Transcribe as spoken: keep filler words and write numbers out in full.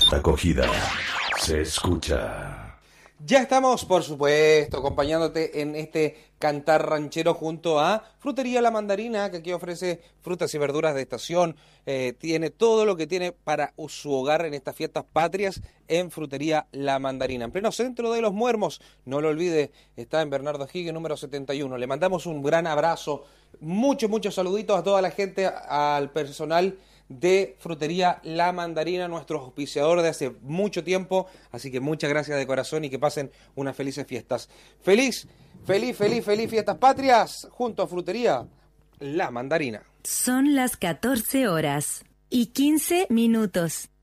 La acogida se escucha. Ya estamos, por supuesto, acompañándote en este cantar ranchero junto a Frutería La Mandarina, que aquí ofrece frutas y verduras de estación. Eh, tiene todo lo que tiene para su hogar en estas fiestas patrias en Frutería La Mandarina. En pleno centro de Los Muermos, no lo olvide, está en Bernardo Higgins, número setenta y uno. Le mandamos un gran abrazo, muchos, muchos saluditos a toda la gente, al personal de Frutería La Mandarina, nuestro auspiciador de hace mucho tiempo, así que muchas gracias de corazón y que pasen unas felices fiestas. Feliz, feliz, feliz, feliz fiestas patrias junto a Frutería La Mandarina. Son las catorce horas y quince minutos.